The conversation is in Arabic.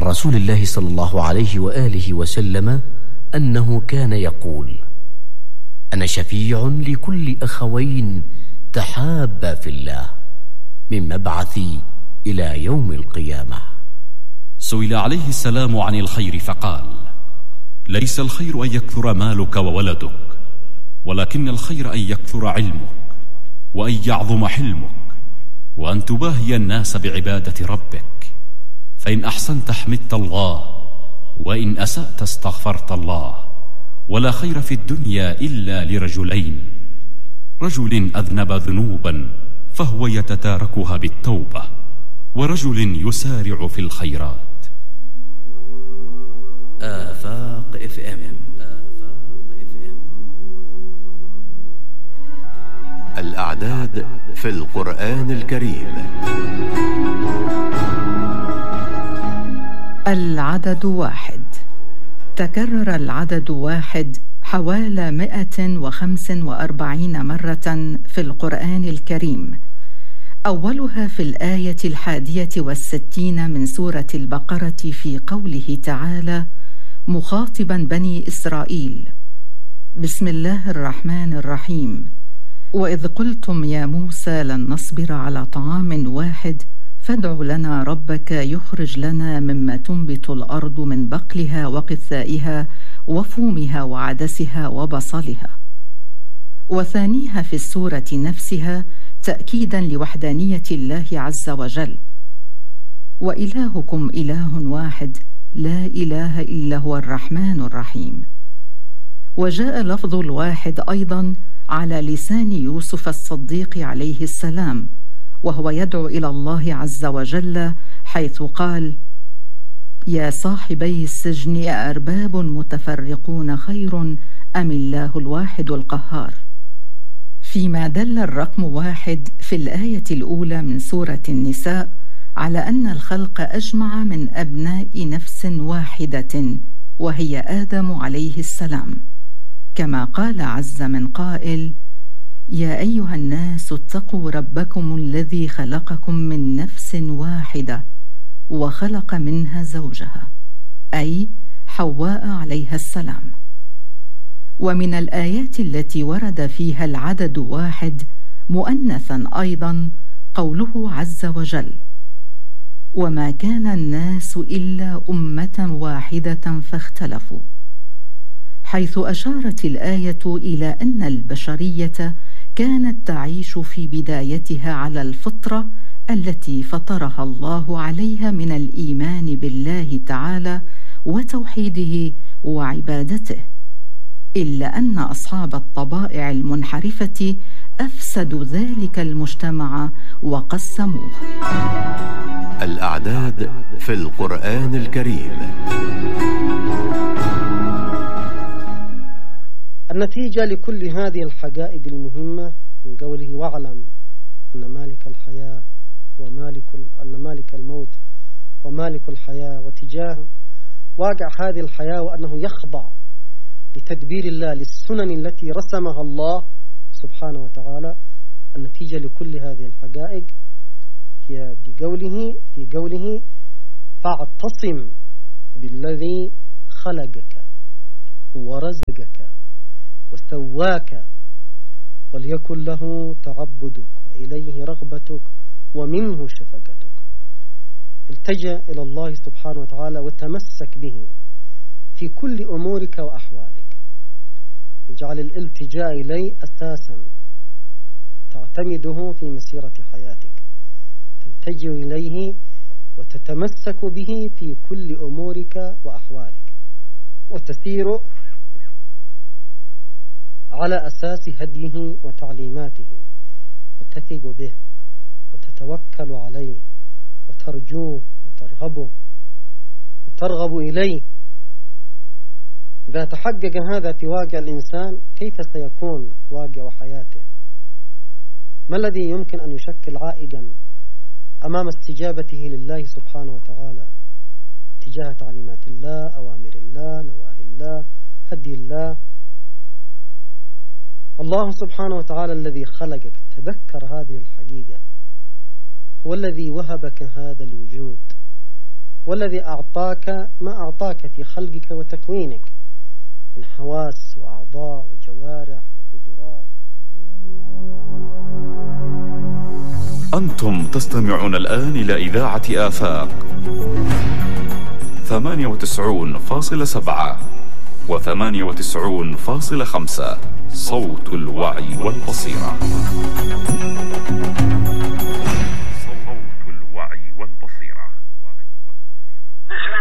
رسول الله صلى الله عليه وآله وسلم أنه كان يقول: أنا شفيع لكل أخوين تحابا في الله من مبعثي إلى يوم القيامة. سئل عليه السلام عن الخير فقال: ليس الخير أن يكثر مالك وولدك، ولكن الخير أن يكثر علمك، وأن يعظم حلمك، وأن تباهي الناس بعبادة ربك. فإن أحسنت حمدت الله، وإن أسأت استغفرت الله. ولا خير في الدنيا إلا لرجلين: رجل أذنب ذنوبا فهو يتتاركها بالتوبة، ورجل يسارع في الخيرات. آفاق FM. الأعداد في القرآن الكريم. العدد 1. تكرر العدد 1 حوالي 145 مرة في القرآن الكريم، أولها في الآية 61 من سورة البقرة في قوله تعالى مخاطبا بني إسرائيل: بسم الله الرحمن الرحيم، وإذ قلتم يا موسى لن نصبر على طعام واحد فادع لنا ربك يخرج لنا مما تنبت الأرض من بقلها وقثائها وفومها وعدسها وبصلها. وثانيها في السورة نفسها تأكيدا لوحدانية الله عز وجل: وإلهكم إله واحد لا إله إلا هو الرحمن الرحيم. وجاء لفظ الواحد أيضا على لسان يوسف الصديق عليه السلام وهو يدعو إلى الله عز وجل، حيث قال: يا صاحبي السجن أأرباب متفرقون خير أم الله الواحد القهار. فيما دل الرقم 1 في الآية الأولى من سورة النساء على أن الخلق أجمع من أبناء نفس واحدة وهي آدم عليه السلام، كما قال عز من قائل: يا أيها الناس اتقوا ربكم الذي خلقكم من نفس واحدة وخلق منها زوجها، أي حواء عليها السلام. ومن الآيات التي ورد فيها العدد 1 مؤنثا أيضا قوله عز وجل: وما كان الناس إلا أمة واحدة فاختلفوا، حيث أشارت الآية إلى أن البشرية كانت تعيش في بدايتها على الفطرة التي فطرها الله عليها من الإيمان بالله تعالى وتوحيده وعبادته، إلا أن أصحاب الطبائع المنحرفة أفسدوا ذلك المجتمع وقسموه. الأعداد في القرآن الكريم. النتيجة لكل هذه الحقائق المهمة من قوله: واعلم أن مالك الحياة أن مالك الموت ومالك الحياة، وتجاه واقع هذه الحياة وأنه يخضع لتدبير الله للسنن التي رسمها الله سبحانه وتعالى. النتيجة لكل هذه الحقائق هي في قوله فاعتصم بالذي خلقك ورزقك وسواك وليكن له تعبدك وإليه رغبتك ومنه شفقتك. التجأ إلى الله سبحانه وتعالى وتمسك به في كل أمورك وأحوالك. اجعل الالتجاء إليه أساسا تعتمده في مسيرة حياتك، تلتجئ إليه وتتمسك به في كل أمورك وأحوالك، وتسير على أساس هديه وتعليماته، وتثق به وتتوكل عليه وترجوه وترغب إليه. إذا تحقق هذا في واقع الإنسان كيف سيكون واقع حياته؟ ما الذي يمكن أن يشكل عائقا أمام استجابته لله سبحانه وتعالى تجاه تعليمات الله، أوامر الله، نواهي الله، هدي الله؟ الله سبحانه وتعالى الذي خلقك، تذكر هذه الحقيقة، هو الذي وهبك هذا الوجود، والذي أعطاك ما أعطاك في خلقك وتكوينك من حواس وأعضاء وجوارح وقدرات. أنتم تستمعون الآن إلى إذاعة آفاق 98.7 و98.5 صوت الوعي والبصيرة.